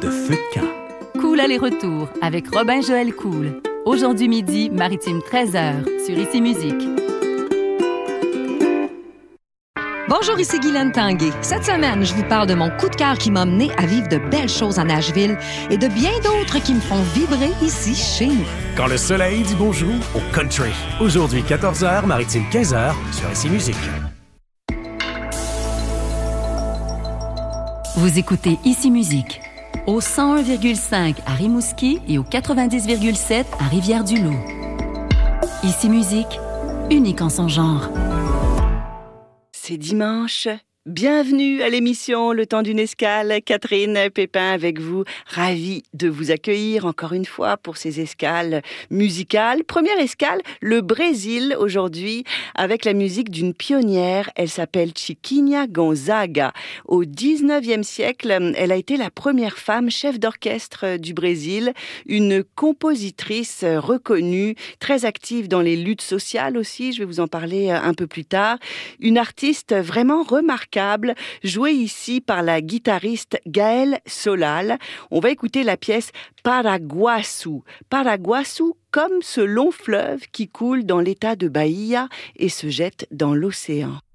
de feu de camp. Cool aller-retour avec Robin-Joël Cool. Aujourd'hui midi, Maritime 13h, sur Ici Musique. Bonjour, ici Guylaine Tanguay. Cette semaine, je vous parle de mon coup de cœur qui m'a mené à vivre de belles choses à Nashville et de bien d'autres qui me font vibrer ici, chez nous. Quand le soleil dit bonjour au country. Aujourd'hui, 14h, Maritime 15h, sur Ici Musique. Vous écoutez Ici Musique, au 101,5 à Rimouski et au 90,7 à Rivière-du-Loup. Ici Musique, unique en son genre. C'est dimanche. Bienvenue à l'émission Le temps d'une escale. Catherine Pépin avec vous. Ravie de vous accueillir encore une fois pour ces escales musicales. Première escale, le Brésil aujourd'hui avec la musique d'une pionnière. Elle s'appelle Chiquinha Gonzaga. Au 19e siècle, elle a été la première femme chef d'orchestre du Brésil. Une compositrice reconnue, très active dans les luttes sociales aussi. Je vais vous en parler un peu plus tard. Une artiste vraiment remarquable, jouée ici par la guitariste Gaëlle Solal. On va écouter la pièce Paraguaçu. Paraguaçu comme ce long fleuve qui coule dans l'état de Bahia et se jette dans l'océan.